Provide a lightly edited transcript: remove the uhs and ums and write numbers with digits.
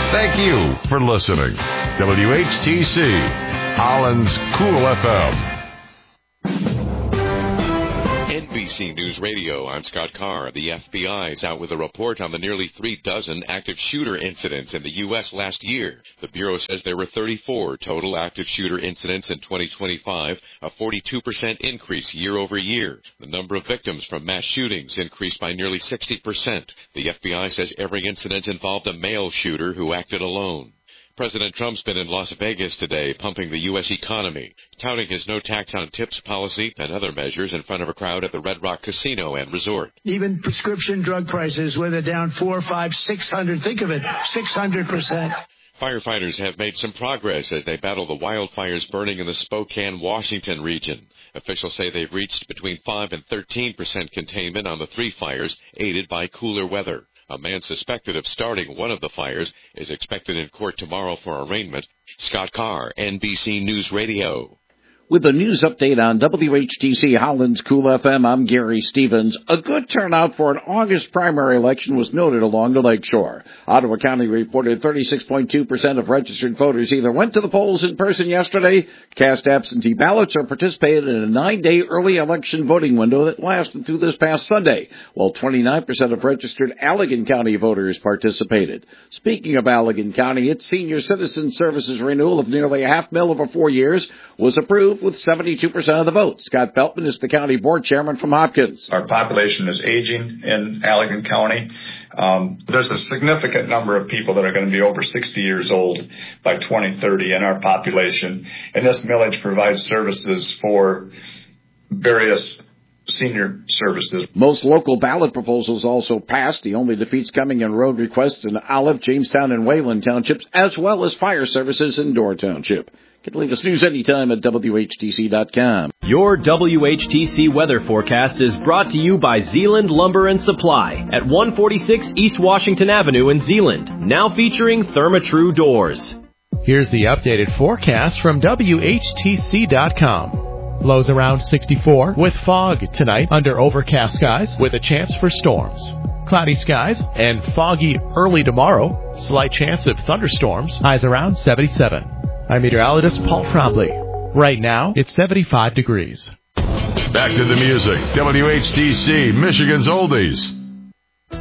Thank you for listening. WHTC, Holland's Cool FM. NBC News Radio, I'm Scott Carr. The FBI is out with a report on the nearly 36 active shooter incidents in the U.S. last year. The Bureau says there were 34 total active shooter incidents in 2025, a 42% increase year over year. The number of victims from mass shootings increased by nearly 60%. The FBI says every incident involved a male shooter who acted alone. President Trump's been in Las Vegas today, pumping the U.S. economy, touting his no tax on tips policy and other measures in front of a crowd at the Red Rock Casino and Resort. Even prescription drug prices, where they're down 400, 500, 600, think of it, 600%. Firefighters have made some progress as they battle the wildfires burning in the Spokane, Washington region. Officials say they've reached between 5 and 13% containment on the 3 fires, aided by cooler weather. A man suspected of starting one of the fires is expected in court tomorrow for arraignment. Scott Carr, NBC News Radio. With a news update on WHTC Holland's Cool FM, I'm Gary Stevens. A good turnout for an August primary election was noted along the lakeshore. Ottawa County reported 36.2% of registered voters either went to the polls in person yesterday, cast absentee ballots, or participated in a 9-day early election voting window that lasted through this past Sunday, while 29% of registered Allegan County voters participated. Speaking of Allegan County, its senior citizen services renewal of nearly $500,000 over 4 years was approved with 72% of the vote. Scott Feltman is the county board chairman from Hopkins. Our population is aging in Allegan County. There's a significant number of people that are going to be over 60 years old by 2030 in our population, and this millage provides services for various senior services. Most local ballot proposals also passed. The only defeats coming in road requests in Olive, Jamestown, and Wayland townships, as well as fire services in Door Township. Get the latest news anytime at WHTC.com. Your WHTC weather forecast is brought to you by Zeeland Lumber and Supply at 146 East Washington Avenue in Zeeland, now featuring Therma-Tru doors. Here's the updated forecast from WHTC.com. Lows around 64 with fog tonight under overcast skies with a chance for storms. Cloudy skies and foggy early tomorrow. Slight chance of thunderstorms. Highs around 77. I'm meteorologist Paul Trombley. Right now, it's 75 degrees. Back to the music. WHTC, Michigan's Oldies.